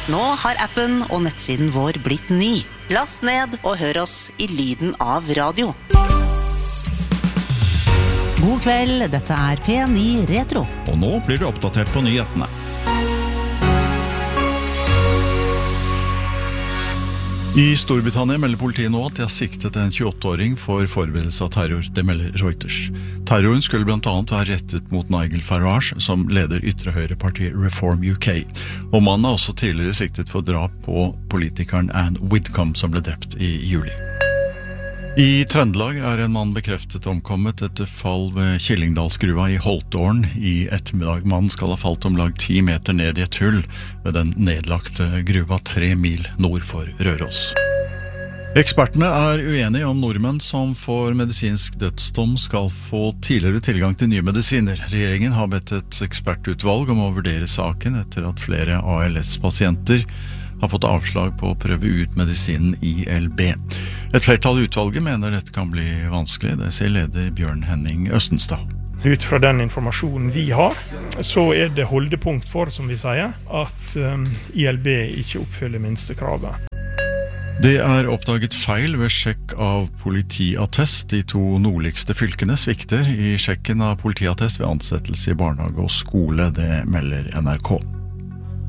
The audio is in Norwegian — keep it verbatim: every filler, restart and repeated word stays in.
Nå har appen og nettsiden vår blitt ny. Last ned og hør oss i lyden av radio. God kveld, dette er P ni Retro. Og nå blir du oppdatert på nyhetene. I Storbritannia melder politiet nå at de har siktet en tjueåtte-åring for forberedelse av terror, det melder Reuters. Terroren skulle blant annet være rettet mot Nigel Farage, som leder ytre høyrepartiet Reform U K. Og mannen er også tidligere siktet for drap på politikeren Anne Whitcomb, som ble drept i juli. I Trøndelag er en mann bekreftet omkommet etter fall ved Killingdalsgruva i Holtåren i ettermiddag. Mannen skal ha falt om lag ti meter ned i et hull ved den nedlagte gruva tre mil nord for Røros. Ekspertene er uenige om nordmenn som får medisinsk dødsdom skal få tidligere tilgang til nye medisiner. Regjeringen har bedt et ekspertutvalg om å vurdere saken etter at flere A L S-pasienter har fått avslag på å prøve ut medisinen I L B. Et flertall i utvalget mener dette kan bli vanskelig, det sier leder Bjørn Henning Østenstad. Ut fra den informasjonen vi har, så er det holdepunkt for, som vi sier, at um, I L B ikke oppfyller minstekravet. Det er oppdaget feil ved sjekk av politiattest. De to nordligste fylkene svikter i sjekken av politiattest ved ansettelse i barnehage og skole, det melder N R K.